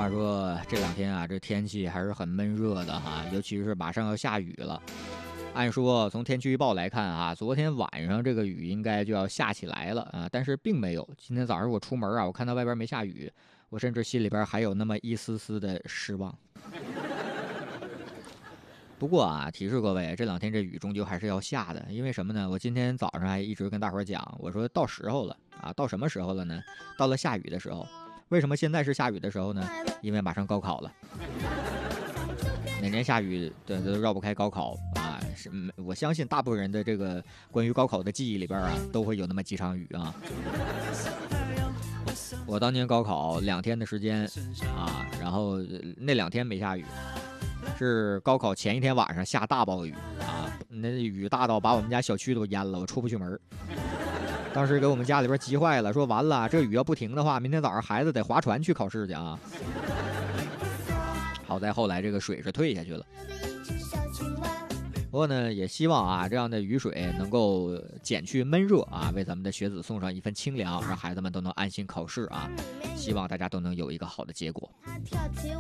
话说这两天啊，这天气还是很闷热的哈，尤其是马上要下雨了。按说从天气预报来看啊，昨天晚上这个雨应该就要下起来了啊，但是并没有。今天早上我出门啊，我看到外边没下雨，我甚至心里边还有那么一丝丝的失望。不过啊，提示各位，这两天这雨终究还是要下的，因为什么呢？我今天早上还一直跟大伙儿讲，我说到时候了啊，到什么时候了呢？到了下雨的时候。为什么现在是下雨的时候呢？因为马上高考了。哪年下雨的都绕不开高考啊！我相信大部分人的这个关于高考的记忆里边啊，都会有那么几场雨啊。我当年高考2天的时间啊，然后那2天没下雨，是高考前一天晚上下大暴雨啊，那雨大到把我们家小区都淹了，我出不去门。当时给我们家里边急坏了，说完了，这雨要不停的话，明天早上孩子得划船去考试去啊。好在后来这个水是退下去了。不过呢，也希望啊这样的雨水能够减去闷热啊，为咱们的学子送上一份清凉，让孩子们都能安心考试啊。希望大家都能有一个好的结果。